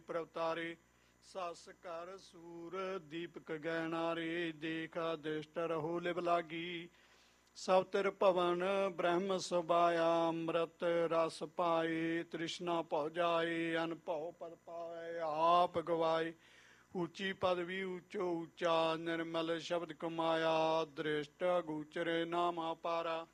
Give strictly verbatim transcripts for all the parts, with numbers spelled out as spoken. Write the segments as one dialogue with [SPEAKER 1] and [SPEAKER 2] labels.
[SPEAKER 1] ਪ੍ਰਵਤਾਰੇ। ਸਸ ਕਰ ਸੂਰ ਦੀਪਕ ਗਹਿਣਾਰੇ, ਦੇਖ ਦਿਸ਼ਟ ਰਹੋ ਲਿਵ ਲਾਗੀ। ਸਭ ਤਿਰ ਭਵਨ ਬ੍ਰਹਮ ਸੁਭਾਇਆ, ਅੰਮ੍ਰਿਤ ਰਸ ਪਾਏ। ਤ੍ਰਿਸ਼ਨਾ ਭਉ ਜਾਏ, ਅਨ ਭਉ ਪਦ ਪਾਏ, ਆਪ ਗਵਾਏ। ਉੱਚੀ ਪਦਵੀ ਉੱਚੋ ਉੱਚਾ, ਨਿਰਮਲ ਸ਼ਬਦ ਕਮਾਇਆ। ਦ੍ਰਿਸ਼ਟ ਗੂਚਰ ਨਾਮ ਅਪਾਰਾ,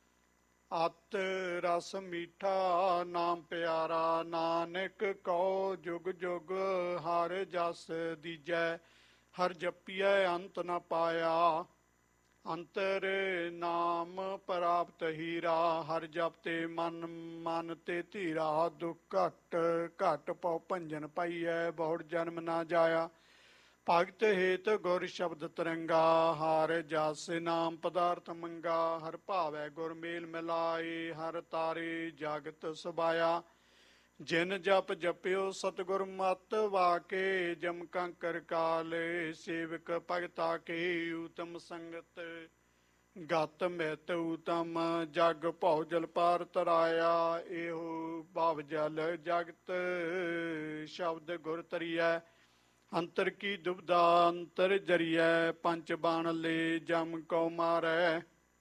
[SPEAKER 1] ਅਤ ਰਸ ਮੀਠਾ ਨਾਮ ਪਿਆਰਾ। ਨਾਨਕ ਕਉ ਜੁਗ ਜੁਗ ਹਰ ਜਸ ਦੀਜੈ, ਹਰ ਜਪੀਐ ਅੰਤ ਨ ਪਾਇਆ। ਅੰਤਰ ਨਾਮ ਪ੍ਰਾਪਤ ਹੀਰਾ, ਹਰ ਜਪਤੇ ਮਨ ਮਨ ਤੇ ਧੀਰਾ। ਦੁਖ ਘਟ ਘਟ ਭਉ ਭੰਜਨ ਪਾਈਐ, ਬਹੁੜ ਜਨਮ ਨਾ ਜਾਇਆ। ਭਗਤ ਹੇਤ ਗੁਰ ਸ਼ਬਦ ਤਰੰਗਾ, ਹਰ ਜਸ ਨਾਮ ਪਦਾਰਥ ਮੰਗਾ। ਹਰ ਭਾਵੈ ਗੁਰ ਮੇਲ ਮਿਲਾਏ, ਹਰ ਤਾਰੇ ਜਗਤ ਸਬਾਇਆ। ਜਿਨ ਜਪ ਜਪਿਓ ਸਤਿਗੁਰ ਮਤ ਵਾਕੇ, ਜਮ ਕੰਕਰ ਕਾਲੇ ਸੇਵਕ ਭਗਤਾ ਕੇ। ਊਤਮ ਸੰਗਤ ਗਤ ਮਿਤ ਊਤਮ, ਜਗ ਭਉ ਜਲ ਪਾਰ ਤਰਾਇਆ। ਇਹੋ ਭਵ ਜਲ ਜਗਤ ਸ਼ਬਦ ਗੁਰ ਤਰੀਐ, ਅੰਤਰ ਕੀ ਦੁਬਦਾ ਅੰਤਰ ਜਰੀਐ। ਪੰਚ ਬਾਣ ਲੈ ਜਮ ਕਉ ਮਾਰੈ,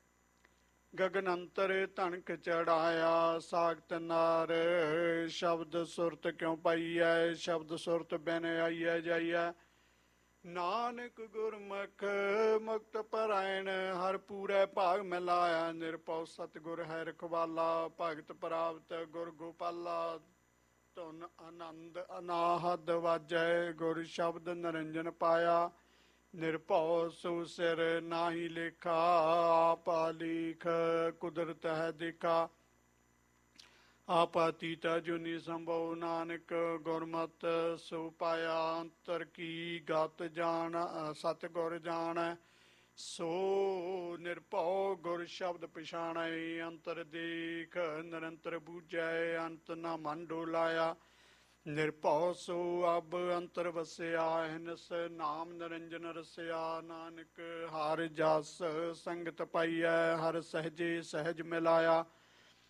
[SPEAKER 1] ਗਗਨ ਅੰਤਰ ਧਨਕ ਚੜਾਇਆ। ਸਾਖਤ ਨਾਰ ਸ਼ਬਦ ਸੁਰਤ ਕਿਉ ਪਾਈਐ, ਸ਼ਬਦ ਸੁਰਤ ਬਿਨ ਆਈਐ ਜਾਈਐ। ਨਾਨਕ ਗੁਰਮੁਖ ਮੁਕਤ ਪਰਾਇਣ, ਹਰ ਪੂਰੇ ਭਾਗ ਮਿਲਾਇਆ। ਨਿਰਭਉ ਸਤਿਗੁਰ ਹੈ ਰਖਵਾਲਾ, ਭਗਤ ਪ੍ਰਾਪਤ ਗੁਰ ਗੋਪਾਲਾ। ਧੁਨ ਆਨੰਦ ਅਨਾਹਦ ਵਾਜੈ, ਗੁਰ ਸ਼ਬਦ ਨਿਰੰਜਨ ਪਾਇਆ। ਨਿਰਭਉ ਸੋ ਸਿਰ ਨਾਹੀ ਲੇਖਾ, ਆਪ ਆਲੀਖ ਕੁਦਰਤ ਹੈ ਦੇਖਾ। ਆਪ ਅਤੀਤ ਜੁਨੀ ਸੰਭਉ, ਨਾਨਕ ਗੁਰਮਤਿ ਸੋ ਪਾਇਆ। ਅੰਤਰ ਕੀ ਗਤ ਜਾਣ ਸਤਿਗੁਰ ਜਾਣੈ, ਸੋ ਨਿਰਭਉ ਗੁਰ ਸ਼ਬਦ ਪਛਾਣੈ। ਅੰਤਰ ਦੇਖ ਨਿਰੰਤਰ ਬੂਝੈ, ਅੰਤ ਨਾ ਮਨ ਡੋਲਾਇਆ। ਨਿਰਭਉ ਸੋ ਅਬ ਅੰਤਰ ਵਸਿਆ, ਅਹਨਿਸ ਨਾਮ ਨਿਰੰਜਨ ਰਸਿਆ। ਨਾਨਕ ਹਰ ਜਸ ਸੰਗਤ ਪਾਈਐ, ਹਰ ਸਹਿਜੇ ਸਹਿਜ ਮਿਲਾਇਆ।